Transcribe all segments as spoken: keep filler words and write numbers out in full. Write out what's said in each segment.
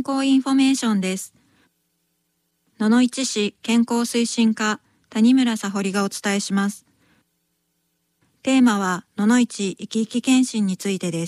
康インフォメーションです。野々市市健康推進課谷村沙穂がお伝えします。テーマは野々市生き生き検診についてです。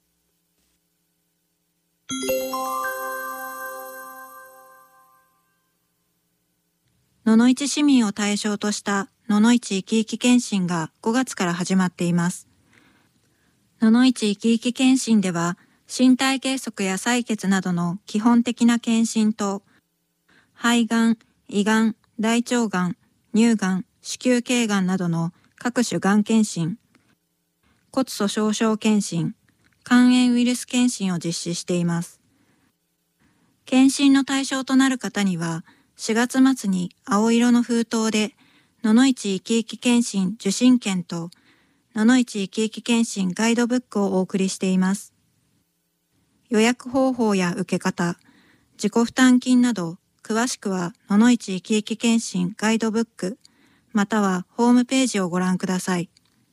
野々市市民を対象とした野々市生き生き検診がごがつから始まっています。野々市生き生き検診では、身体計測や採血などの基本的な検診と、肺がん、胃がん、大腸がん、乳がん、子宮頸がんなどの各種がん検診、骨粗しょう症検診、肝炎ウイルス検診を実施しています。検診の対象となる方には、しがつ末に青色の封筒で、野々市生き生き検診受診券と、野々市生き生き検診ガイドブックをお送りしています。予約方法や受け方、自己負担金など、詳しくは野々市生き生き検診ガイドブック、またはホームページをご覧ください。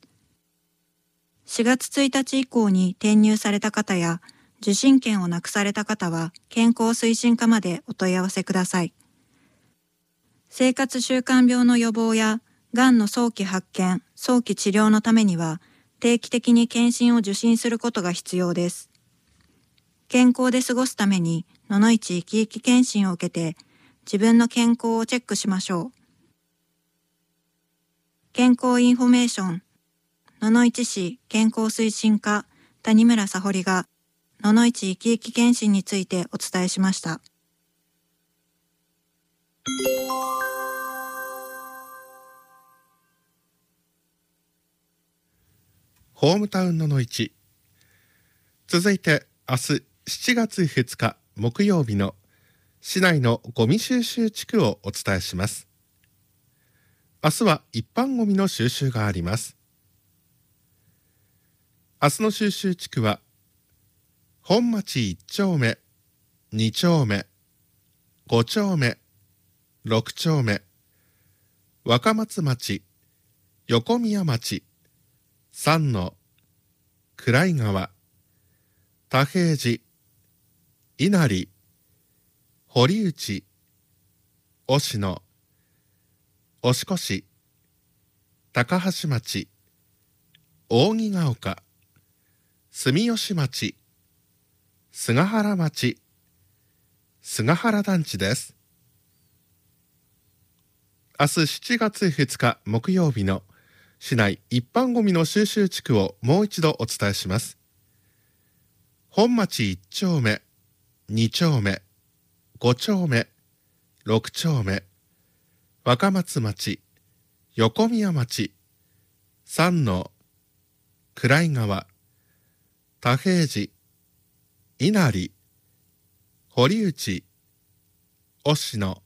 しがつついたち以降に転入された方や、受診券をなくされた方は、健康推進課までお問い合わせください。生活習慣病の予防や、がんの早期発見、早期治療のためには、定期的に検診を受診することが必要です。健康で過ごすために、野々市生き生き検診を受けて、自分の健康をチェックしましょう。健康インフォメーション、野々市市健康推進課谷村沙穂が、野々市生き生き検診についてお伝えしました。 ホームタウン野々市。続いて明日しちがつふつか木曜日の市内のゴミ収集地区をお伝えします。明日は一般ゴミの収集があります。明日の収集地区は本町いっ丁目、に丁目、ご丁目、ろく丁目、若松町、横宮町、三野、暗井川、田平寺、稲荷、堀内、忍野、押越、高橋町、扇ヶ丘、住吉町、菅原町、菅原団地です。明日しちがつふつか木曜日の市内一般ゴミの収集地区をもう一度お伝えします。本町いち丁目、に丁目、ご丁目、ろく丁目、若松町、横宮町、三野、暗井川、田平寺、稲荷、堀内、忍野、